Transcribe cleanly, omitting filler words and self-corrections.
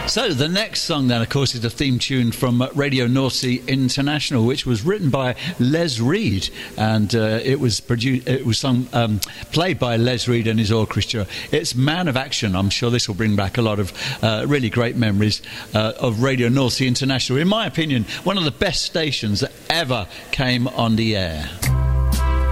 So the next song then, of course, is the theme tune from Radio North Sea International, which was written by Les Reed, and it was played by Les Reed and his orchestra. It's Man of Action. I'm sure this will bring back a lot of really great memories of Radio North Sea International. In my opinion, one of the best stations that ever came on the air.